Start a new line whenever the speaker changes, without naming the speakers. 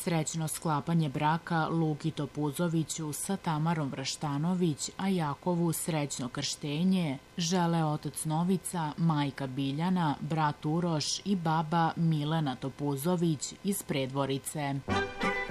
Srećno sklapanje braka Luki Topuzoviću sa Tamarom Vraštanović, a Jakovu srećno krštenje žele otac Novica, majka Biljana, brat Uroš i baba Milena Topuzović iz Predvorice.